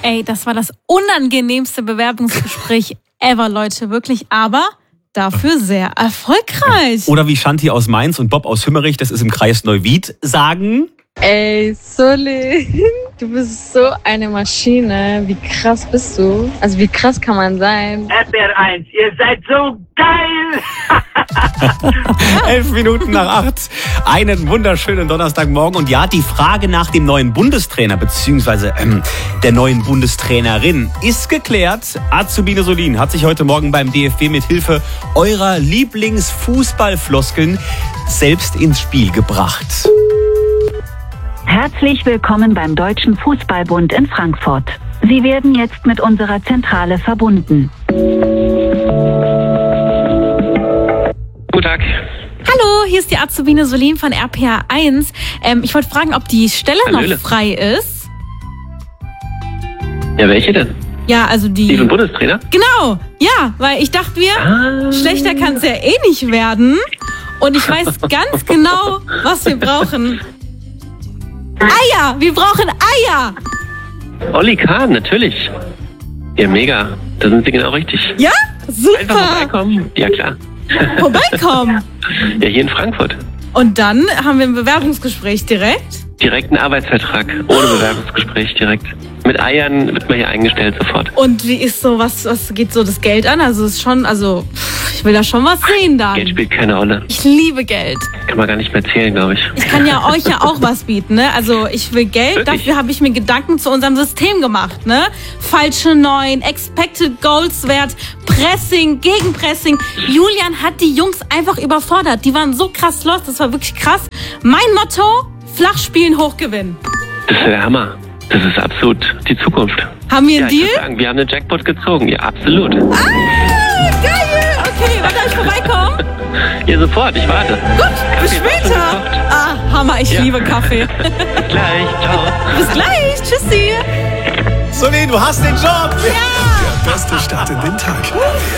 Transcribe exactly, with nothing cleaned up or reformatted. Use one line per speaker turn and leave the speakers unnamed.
Ey, das war das unangenehmste Bewerbungsgespräch ever, Leute, wirklich. Aber dafür sehr erfolgreich.
Oder wie Shanti aus Mainz und Bob aus Hümmerich, das ist im Kreis Neuwied, sagen...
Ey, Soli, du bist so eine Maschine. Wie krass bist du? Also wie krass kann man sein?
R T L eins, ihr seid so geil!
Elf Minuten nach acht. Einen wunderschönen Donnerstagmorgen. Und ja, die Frage nach dem neuen Bundestrainer beziehungsweise ähm, der neuen Bundestrainerin ist geklärt. Azubine Solin hat sich heute Morgen beim D F B mit Hilfe eurer Lieblingsfußballfloskeln selbst ins Spiel gebracht.
Herzlich willkommen beim Deutschen Fußballbund in Frankfurt. Sie werden jetzt mit unserer Zentrale verbunden.
Guten Tag.
Hallo, hier ist die Azubine Solin von R P R eins. Ähm, ich wollte fragen, ob die Stelle
Hallöle.
noch frei ist.
Ja, welche denn?
Ja, also die...
Die vom Bundestrainer?
Genau, ja, weil ich dachte mir,
Ah.
schlechter kann es ja eh nicht werden. Und ich weiß ganz genau, was wir brauchen. Eier! Wir brauchen Eier!
Olli Kahn, natürlich. Ja, mega. Da sind Sie genau richtig.
Ja?
Einfach
Super!
vorbeikommen. Ja, klar.
Vorbeikommen!
Ja, hier in Frankfurt.
Und dann haben wir ein Bewerbungsgespräch direkt.
Direkt einen Arbeitsvertrag. Ohne Bewerbungsgespräch direkt. Mit Eiern wird man hier eingestellt sofort.
Und wie ist so, was, was geht so das Geld an? Also es ist schon, also pff, ich will da schon was sehen dann.
Geld spielt keine Rolle.
Ich liebe Geld.
Kann man gar nicht mehr zählen, glaube ich.
Ich kann ja euch ja auch was bieten, ne? Also ich will Geld,
Wirklich?
dafür habe ich mir Gedanken zu unserem System gemacht, ne? Falsche Neun, Expected Goals Wert, Pressing, Gegenpressing. Julian hat die Jungs einfach überfordert. Die waren so krass los, das war wirklich krass. Mein Motto, flach spielen, hoch gewinnen.
Das ist der Hammer. Das ist absolut die Zukunft.
Haben wir
Ja,
einen
ich würde
Deal?
sagen, wir haben den Jackpot gezogen. Ja, absolut.
Ah, geil! Okay, wann darf ich vorbeikommen?
Ja, sofort. Ich warte.
Gut, bis
Kaffee ist
später.
gekocht.
Ah, Hammer, ich
Ja.
liebe Kaffee.
Bis gleich. Ciao.
Bis gleich, tschüssi.
Solin, du hast den Job!
Ja!
Der beste Start in den Tag.